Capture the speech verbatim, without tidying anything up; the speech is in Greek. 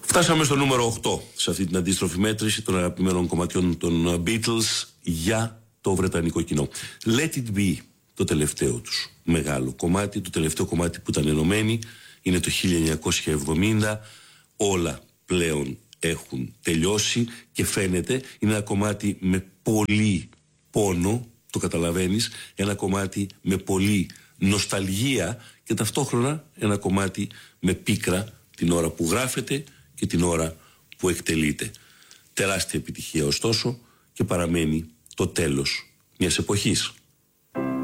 Φτάσαμε στο νούμερο οκτώ σε αυτή την αντίστροφη μέτρηση των αγαπημένων κομματιών των Beatles για το βρετανικό κοινό. Let It Be, το τελευταίο τους μεγάλο κομμάτι, το τελευταίο κομμάτι που ήταν ενωμένοι, είναι το χίλια εννιακόσια εβδομήντα. Όλα πλέον έχουν τελειώσει και φαίνεται είναι ένα κομμάτι με πολύ πόνο, το καταλαβαίνεις, ένα κομμάτι με πολύ νοσταλγία και ταυτόχρονα ένα κομμάτι με πίκρα την ώρα που γράφεται και την ώρα που εκτελείται. Τεράστια επιτυχία ωστόσο και παραμένει το τέλος μιας εποχής.